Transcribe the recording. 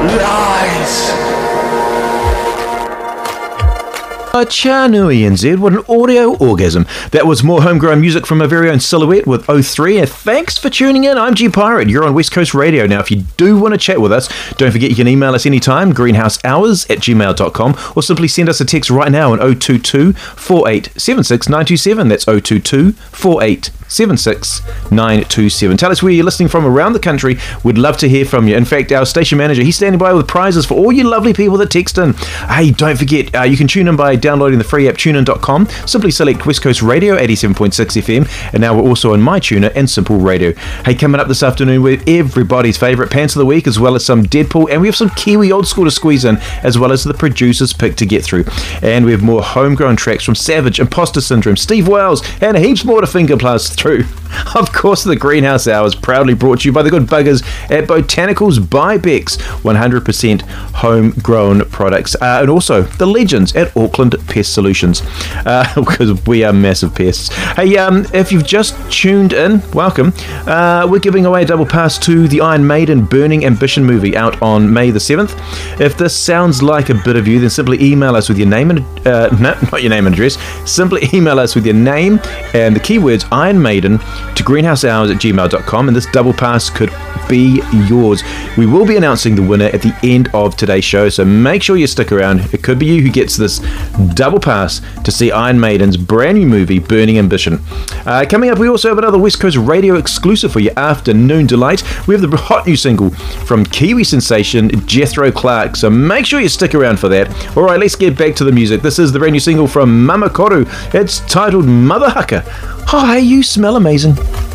Lies. Chanui NZ, what an audio orgasm. That was more homegrown music from our very own Silhouette with O3. And thanks for tuning in. I'm G Pirate. You're on West Coast Radio. Now, if you do want to chat with us, don't forget you can email us anytime, greenhousehours@gmail.com, or simply send us a text right now on 022 4876 927. That's 022 4876 927. Tell us where you're listening from around the country. We'd love to hear from you. In fact, our station manager, he's standing by with prizes for all you lovely people that text in. Hey, don't forget, you can tune in by downloading the free app tunein.com. Simply select West Coast Radio 87.6 FM, and now we're also on MyTuner and Simple Radio. Hey, coming up this afternoon with everybody's favourite Pants of the Week, as well as some Deadpool, and we have some Kiwi old school to squeeze in, as well as the producer's pick to get through. And we have more homegrown tracks from Savage, Imposter Syndrome, Steve Wells, and heaps more to finger blast through. Of course, the Greenhouse Hour is proudly brought to you by the good buggers at Botanicals by Bex, 100% homegrown products, and also the legends at Auckland Pest Solutions, because we are massive pests. Hey, if you've just tuned in, welcome. We're giving away a double pass to the Iron Maiden Burning Ambition movie out on May the 7th. If this sounds like a bit of you, then simply email us with your name and no, not your name and address. Simply email us with your name and the keywords Iron Maiden to greenhousehours@gmail.com, and this double pass could be yours. We will be announcing the winner at the end of today's show, so make sure you stick around. It could be you who gets this double pass to see Iron Maiden's brand new movie Burning Ambition. Coming up, we also have another West Coast Radio exclusive for your afternoon delight. We have the hot new single from Kiwi sensation Jethro Clark, so make sure you stick around for that. Alright, let's get back to the music. This is the brand new single from Mama Koru. It's titled Mother Hucker. Oh, hey, you smell amazing.